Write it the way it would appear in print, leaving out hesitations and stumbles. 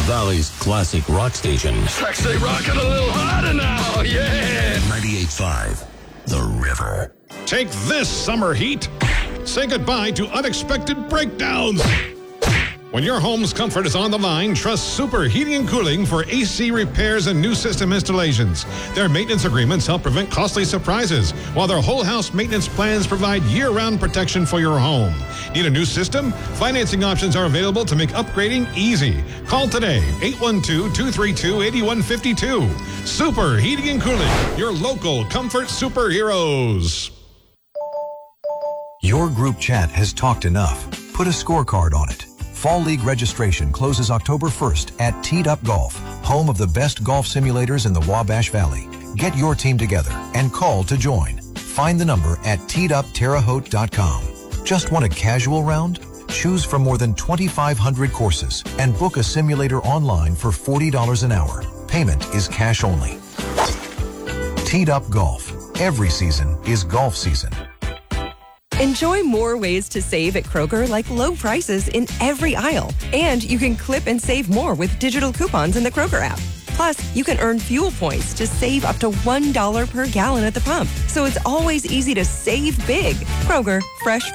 Valley's classic rock station. Sexy rockin' a little harder now, yeah! 98.5, The River. Take this, summer heat. Say goodbye to unexpected breakdowns. When your home's comfort is on the line, trust Super Heating and Cooling for AC repairs and new system installations. Their maintenance agreements help prevent costly surprises, while their whole house maintenance plans provide year-round protection for your home. Need a new system? Financing options are available to make upgrading easy. Call today, 812-232-8152. Super Heating and Cooling, your local comfort superheroes. Your group chat has talked enough. Put a scorecard on it. Fall League registration closes October 1st at Teed Up Golf, home of the best golf simulators in the Wabash Valley. Get your team together and call to join. Find the number at teedupterrehaute.com. Just want a casual round? Choose from more than 2,500 courses and book a simulator online for $40 an hour. Payment is cash only. Teed Up Golf. Every season is golf season. Enjoy more ways to save at Kroger, like low prices in every aisle. And you can clip and save more with digital coupons in the Kroger app. Plus, you can earn fuel points to save up to $1 per gallon at the pump. So it's always easy to save big. Kroger, fresh